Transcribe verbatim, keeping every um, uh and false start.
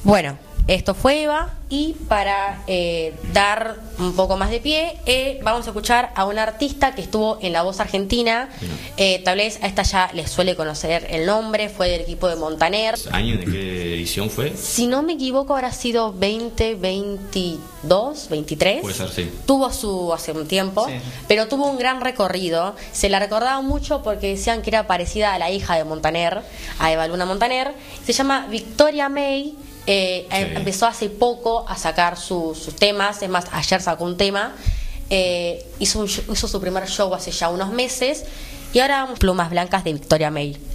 Bueno, esto fue Eva y para eh, dar un poco más de pie, eh, vamos a escuchar a una artista que estuvo en La Voz Argentina. Eh, tal vez a esta ya les suele conocer el nombre, fue del equipo de Montaner. ¿Año de qué edición fue? Si no me equivoco, habrá sido veinte veintidós, veintitrés. Puede ser, sí. Tuvo su hace un tiempo, sí, pero tuvo un gran recorrido. Se la recordaba mucho porque decían que era parecida a la hija de Montaner, a Eva Luna Montaner. Se llama Victoria May. Eh, sí. Empezó hace poco a sacar su, sus temas. Es más, ayer sacó un tema. eh, hizo, un, hizo su primer show hace ya unos meses. Y ahora vamos Plumas Blancas de Victoria May.